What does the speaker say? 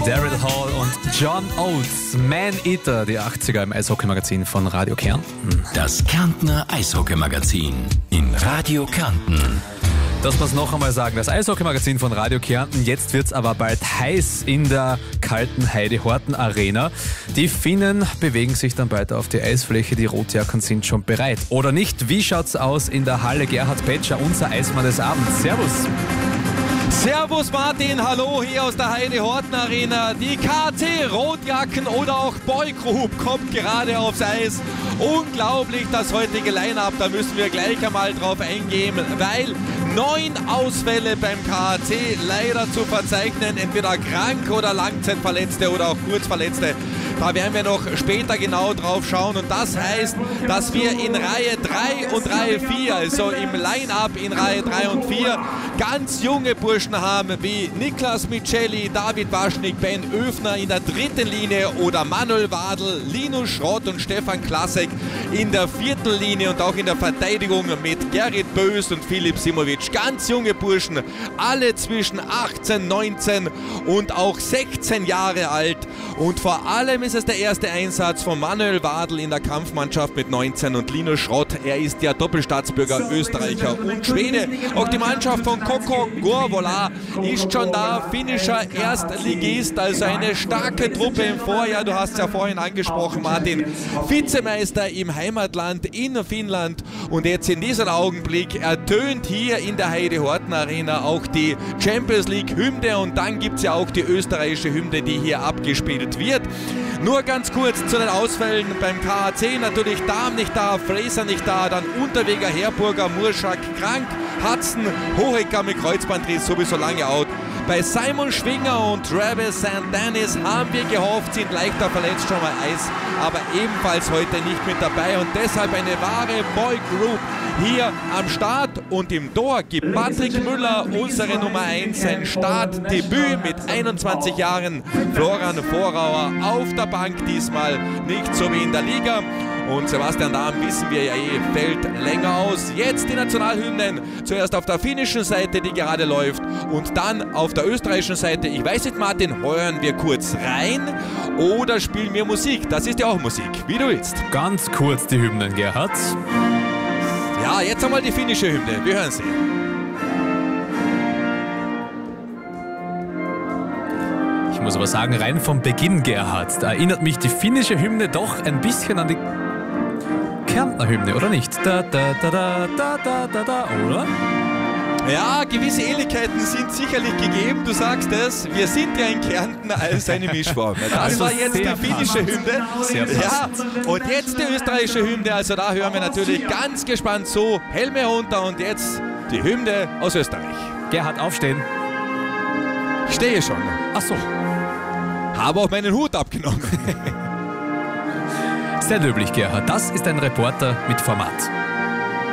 Daryl Hall und John Oates, Man-Eater, die 80er im Eishockeymagazin von Radio Kärnten. Das Kärntner Eishockeymagazin in Radio Kärnten. Das muss noch einmal sagen, das Eishockeymagazin von Radio Kärnten. Jetzt wird's aber bald heiß in der kalten Heide-Horten-Arena. Die Finnen bewegen sich dann bald auf die Eisfläche, die Rotjacken sind schon bereit. Oder nicht? Wie schaut's aus in der Halle? Gerhard Petscher, unser Eismann des Abends. Servus! Servus Martin, hallo hier aus der Heide-Horten-Arena. Die KT Rotjacken oder auch Boy Group kommt gerade aufs Eis. Unglaublich, das heutige Line-Up, da müssen wir gleich einmal drauf eingehen, weil 9 Ausfälle beim KAC leider zu verzeichnen, entweder krank oder Langzeitverletzte oder auch Kurzverletzte. Da werden wir noch später genau drauf schauen und das heißt, dass wir in Reihe 3 und Reihe 4, also im Line-Up in Reihe 3 und 4, ganz junge Burschen haben wie Niklas Miceli, David Waschnik, Ben Öfner in der dritten Linie oder Manuel Wadl, Linus Schrott und Stefan Klasek in der vierten Linie und auch in der Verteidigung mit Gerrit Bös und Filip Simovic. Ganz junge Burschen, alle zwischen 18, 19 und auch 16 Jahre alt und vor allem ist es der erste Einsatz von Manuel Wadl in der Kampfmannschaft mit 19 und Linus Schrott, er ist ja Doppelstaatsbürger, Österreicher und Schwede. Auch die Mannschaft von Koko Gorvola ist schon da, finnischer Erstligist, also eine starke Truppe im Vorjahr, du hast es ja vorhin angesprochen Martin, Vizemeister im Heimatland in Finnland und jetzt in diesem Augenblick ertönt hier in der Heide-Horten-Arena auch die Champions League-Hymne und dann gibt es ja auch die österreichische Hymne, die hier abgespielt wird. Nur ganz kurz zu den Ausfällen beim KAC, natürlich Dahm nicht da, Fraser nicht da, dann Unterweger, Herburger, Murschak krank, Hudson, Hohecker mit Kreuzbandriss sowieso lange out. Bei Simon Schwinger und Travis St. Dennis haben wir gehofft, sind leichter verletzt, schon mal Eis, aber ebenfalls heute nicht mit dabei und deshalb eine wahre Boy Group hier am Start und im Tor gibt Patrick Müller, unsere Nummer 1, sein Startdebüt mit 21 Jahren. Florian Vorauer auf der Bank diesmal, nicht so wie in der Liga. Und Sebastian Dahm, wissen wir ja fällt länger aus. Jetzt die Nationalhymnen. Zuerst auf der finnischen Seite, die gerade läuft. Und dann auf der österreichischen Seite. Ich weiß nicht, Martin, hören wir kurz rein oder spielen wir Musik? Das ist ja auch Musik, wie du willst. Ganz kurz die Hymnen, Gerhard. Ja, jetzt einmal die finnische Hymne. Wir hören sie. Ich muss aber sagen, rein vom Beginn, Gerhard, da erinnert mich die finnische Hymne doch ein bisschen an die Kärntner Hymne, oder nicht? Da, da, da, da, da, da, da, da, oder? Ja, gewisse Ähnlichkeiten sind sicherlich gegeben. Du sagst es, wir sind ja in Kärnten als eine Mischform. Das also war jetzt die finnische Hymne. Sehr ja, und jetzt die österreichische Hymne. Also da hören wir natürlich ganz gespannt so. Helme runter und jetzt die Hymne aus Österreich. Gerhard, aufstehen. Ich stehe schon. Ach so. Habe auch meinen Hut abgenommen. Sehr löblich, Gerhard. Das ist ein Reporter mit Format.